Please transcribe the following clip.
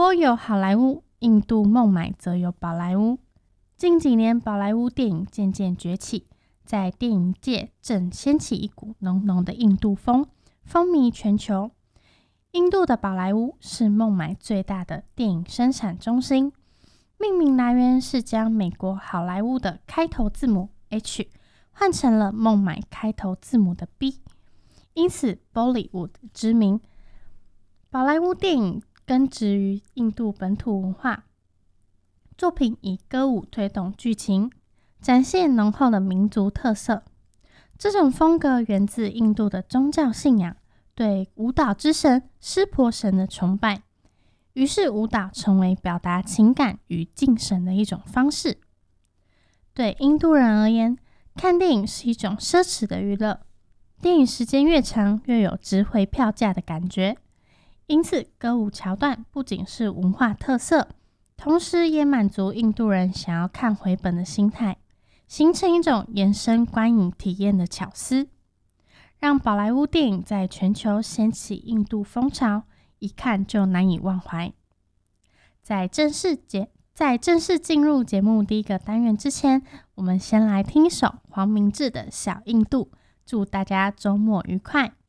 国有好莱坞，印度孟买则有宝莱坞。近几年，宝莱坞电影渐渐崛起，在电影界正掀起一股浓浓的印度风，风靡全球。印度的宝莱坞是孟买最大的电影生产中心，命名来源是将美国好莱坞的开头字母 H 换成了孟买开头字母的 B， 因此 Bollywood 之名。宝莱坞电影根植于印度本土文化，作品以歌舞推动剧情，展现浓厚的民族特色。这种风格源自印度的宗教信仰，对舞蹈之神湿婆神的崇拜，于是舞蹈成为表达情感与敬神的一种方式。对印度人而言，看电影是一种奢侈的娱乐，电影时间越长，越有值回票价的感觉。因此，歌舞桥段不仅是文化特色，同时也满足印度人想要看回本的心态，形成一种延伸观影体验的巧思，让宝莱坞电影在全球掀起印度风潮，一看就难以忘怀。在正式进入节目第一个单元之前，我们先来听一首黄明志的《小印度》，祝大家周末愉快。